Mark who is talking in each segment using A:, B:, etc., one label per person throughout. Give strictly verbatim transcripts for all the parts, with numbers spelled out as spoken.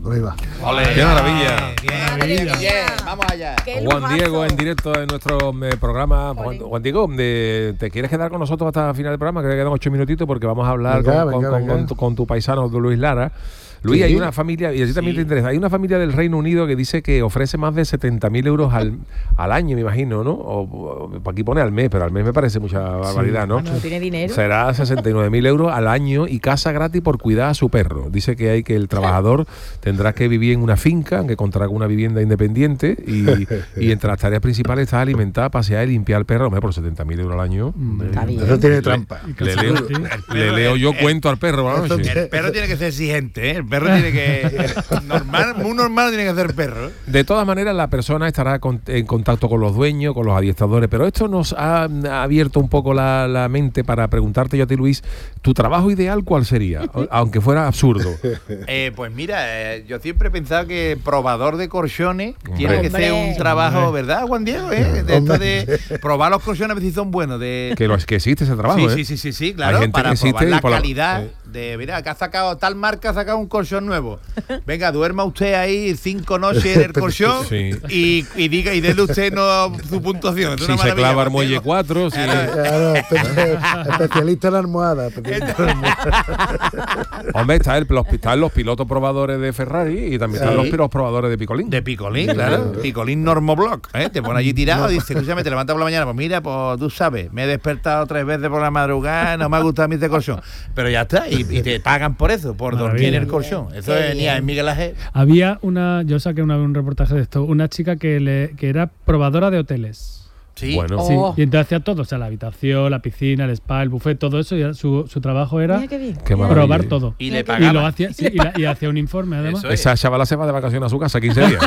A: Por ahí va.
B: ¡Ole!
C: ¡Qué maravilla!
B: ¡Qué maravilla! Bien, vamos allá.
C: Juan Diego en directo en nuestro eh, programa. Juan, Juan Diego, de, ¿te quieres quedar con nosotros hasta el final del programa? Que quedan ocho minutitos porque vamos a hablar
A: venga,
C: con,
A: venga,
C: con,
A: venga.
C: con, tu, con tu paisano Luis Lara. Luis,
A: Sí.
C: hay una familia, y a ti también
B: Sí.
C: te interesa, hay una familia del Reino Unido que dice que ofrece más de setenta mil euros al, al año, me imagino, ¿no? O, o aquí pone al mes, pero al mes me parece mucha barbaridad, ¿no?
D: No tiene dinero.
C: Será sesenta y nueve mil euros al año y casa gratis por cuidar a su perro. Dice que hay que el trabajador tendrá que vivir en una finca, aunque contraga una vivienda independiente, y, y entre las tareas principales está alimentar, pasear y limpiar al perro. Hombre, por setenta mil euros al año.
D: Está bien.
A: Eso tiene trampa.
C: Le leo, le leo yo cuento al perro por la noche.
B: El perro tiene que ser exigente, ¿eh? El perro tiene que... normal, muy normal tiene que ser perro, ¿eh?
C: De todas maneras, la persona estará con- en contacto con los dueños, con los adiestradores, pero esto nos ha, ha abierto un poco la, la mente para preguntarte yo a ti, Luis, ¿tu trabajo ideal cuál sería? O- Aunque fuera absurdo.
B: Eh, pues mira, eh, yo siempre he pensado que probador de colchones
C: Hombre.
B: tiene que
D: Hombre.
B: ser un trabajo, ¿verdad, Juan Diego? ¿Eh? De esto de probar los colchones a ver si son buenos. De...
C: Que, lo, que existe ese trabajo,
B: Sí,
C: ¿eh?
B: sí, sí, sí, sí, claro,
C: Hay gente
B: para
C: que existe
B: probar
C: y
B: la
C: por la-
B: calidad
C: eh.
B: de, mira, que ha sacado, tal marca ha sacado un colchón nuevo. Venga, duerma usted ahí cinco noches en el colchón
C: Sí.
B: y, y diga, y déle usted no, su puntuación. Es
C: Si
B: una
C: se
B: maravilla,
C: clava
B: Juan
C: el muelle
B: Diego.
C: cuatro, si...
A: Claro, espe- especialista en almohada. especialista en almohada.
C: Hombre, está el, los, están los pilotos probadores de Ferrari y también están
B: Sí.
C: los, los probadores de Picolín.
B: De Picolín, claro. Picolín Normoblock, ¿eh? Te pone allí tirado y dice, escúchame, te levantas por la mañana, pues mira, pues tú sabes, me he despertado tres veces por la madrugada, no me ha gustado a mí este colchón. Pero ya está, y, y te pagan por eso, por dormir
E: Maravilla.
B: en el colchón. Eso
D: Qué
B: es
D: bien.
B: ni en Miguel Ángel.
E: Había una, yo saqué una vez un reportaje de esto, una chica que, le, que era probadora de hoteles.
B: Sí.
C: Bueno,
D: Oh.
E: Sí, y entonces hacía todo, o sea, la habitación, la piscina, el spa, el buffet, todo eso, y era- su, su trabajo era
D: Mira qué bien.
C: Qué maravilla.
E: probar todo.
B: Y le
D: Y
B: pagaban.
E: Y lo hacía, sí, y, la- y hacía un informe además.
B: Eso es.
C: esa chavala se va de vacaciones a su casa quince días.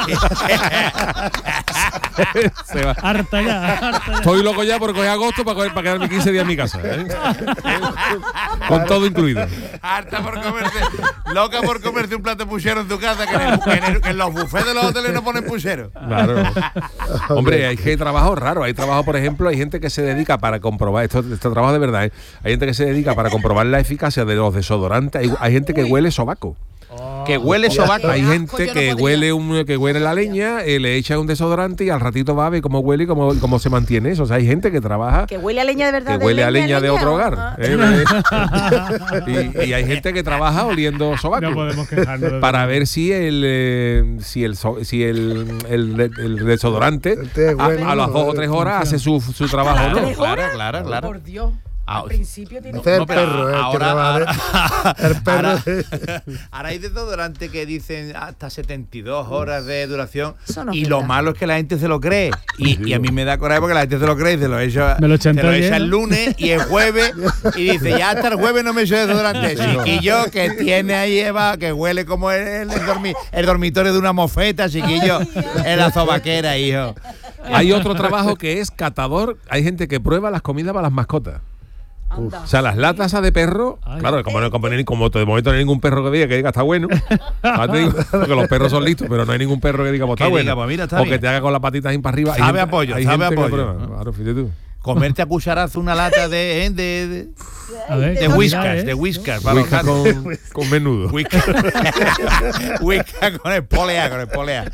C: Se va.
E: Harta ya, harta ya.
C: Estoy loco ya por coger agosto para, coger- para quedarme quince días en mi casa. ¿eh? Con todo incluido.
B: Harta por comerse, loca por comerse un plato de puchero en tu casa, que en, el- que en el- que en los buffets de los hoteles no ponen puchero.
C: Claro. Hombre, hay que trabajo raro. Hay trabajo, por ejemplo, hay gente que se dedica para comprobar, esto, esto trabajo de verdad, ¿eh? Hay gente que se dedica para comprobar la eficacia de los desodorantes. Hay, hay gente que huele sobaco.
B: Que huele sobaco.
C: Hay
D: asco,
C: gente
D: yo no
C: que
D: podría.
C: huele un, que huele la leña, eh, le echa un desodorante y al ratito va a ver cómo huele y cómo, cómo se mantiene eso. O sea, hay gente que trabaja
D: Que huele a leña de verdad.
C: que
D: de
C: huele a leña de otro hogar.
D: Ah.
C: ¿eh? y, y hay gente que trabaja oliendo sobaco.
E: No podemos quejarnos. de
C: Para
E: verdad.
C: ver si el eh, si el so- si el, el, el desodorante
A: Este es
C: a,
A: bueno,
C: a las dos o tres horas hace su, su trabajo, ¿no?
D: ¿Tres
B: Claro,
D: horas?
B: claro, claro.
D: Por Dios.
B: Ah,
D: Al principio tiene...
A: Ese es el
B: No, pero
A: perro, eh, el que
B: ahora,
A: trabaja de-
B: ahora,
A: el perro
B: ahora-
A: de-
B: ahora hay desodorante que dicen hasta setenta y dos horas de duración
D: Eso no es
B: y lo
D: verdad.
B: malo es que la gente se lo cree y, y a mí me da coraje porque la gente se lo cree y se lo echa,
E: Me lo
B: se lo
E: chantajea,
B: echa el
E: ¿no?
B: lunes y el jueves y dice ya hasta el jueves no me echo desodorante. Chiquillo que tiene ahí Eva que huele como el, el, dormi- el dormitorio de una mofeta, chiquillo, en la sobaquera, hijo.
C: Hay otro trabajo que es catador. Hay gente que prueba las comidas para las mascotas.
D: Anda.
C: O sea, las latas esas de perro,
E: Ay.
C: claro, como, no- como, no hay- como de momento no hay ningún perro que diga que diga está bueno. Ahora te digo, porque los perros son listos, pero no hay ningún perro que diga pues, está
B: Que
C: bueno.
B: diga, pues mira, está
C: o que
B: bien.
C: te haga con las patitas ahí para arriba. Hay
B: Sabe
C: gente-
B: a pollo,
C: hay
B: sabe
C: gente
B: a
C: que
B: pollo.
C: prueba. Claro, fíjate tú.
B: Comerte a cucharazo una lata de, ¿eh? de, de,
E: A ver,
B: de
E: ¿qué
B: whiskas,
E: calidad
B: de
E: es?
B: whiskas. para los
C: Whiskas
B: gatos.
C: con, con menudo.
B: Whiskas Whiskas con el polea, con el polea.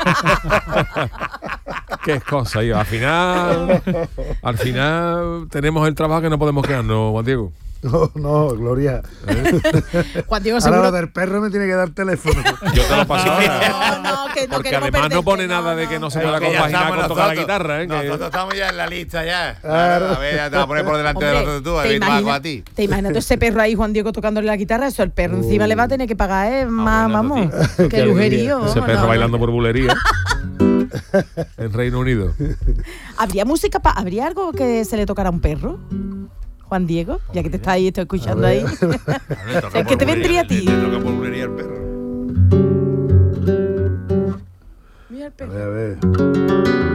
C: Qué cosa, yo. Al final, al final tenemos el trabajo que no podemos quedarnos, Juan Diego.
A: No, no, Gloria.
D: Juan Diego
A: Ahora
D: seguro...
A: lo del perro me tiene que dar teléfono.
C: Yo te lo paso ahora.
D: No, no, que no
C: Porque
D: queremos
C: además no
D: perderte,
C: pone nada de que no se pueda
B: Que ya
C: compaginar
B: estamos
C: con tocar la
B: nosotros.
C: guitarra, ¿eh? Que-
B: Nosotros estamos ya en la lista ya.
A: Claro.
B: A ver, ya te vas a poner por delante de
D: Hombre,
B: nosotros tú, a
D: ¿te
B: ver, tú hago
D: imaginas-
B: a ti.
D: ¿Te imaginas tú ese perro ahí, Juan Diego, tocándole la guitarra? Eso el perro encima le va a tener que pagar, ¿eh? Más,
B: bueno,
D: vamos.
B: eso sí.
D: Qué lujerío.
C: Ese
D: vamos,
C: perro
D: no,
C: bailando
D: no.
C: por bulería en Reino Unido.
D: ¿Habría música? Pa ¿Habría algo que se le tocara a un perro? Juan Diego, ya que te está ahí, estoy escuchando
A: A
D: ahí.
A: ver.
D: ¿Es que te vendría a ti?
B: Le toca por bulería al perro.
D: Mira el
A: A
D: perro.
A: ver, a ver.